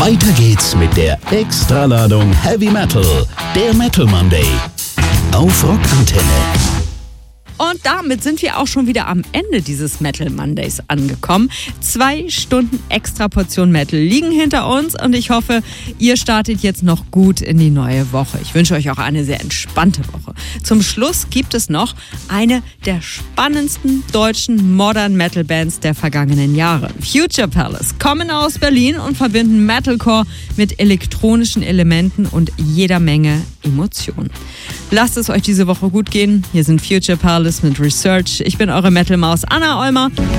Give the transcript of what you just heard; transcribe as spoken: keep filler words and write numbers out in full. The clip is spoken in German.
Weiter geht's mit der Extraladung Heavy Metal, der Metal Monday auf Rockantenne. Und damit sind wir auch schon wieder am Ende dieses Metal Mondays angekommen. Zwei Stunden extra Portion Metal liegen hinter uns und ich hoffe, ihr startet jetzt noch gut in die neue Woche. Ich wünsche euch auch eine sehr entspannte Woche. Zum Schluss gibt es noch eine der spannendsten deutschen Modern Metal Bands der vergangenen Jahre. Future Palace kommen aus Berlin und verbinden Metalcore mit elektronischen Elementen und jeder Menge Emotionen. Lasst es euch diese Woche gut gehen. Hier sind Future Palace mit Research. Ich bin eure Metal-Maus Anna Olmer.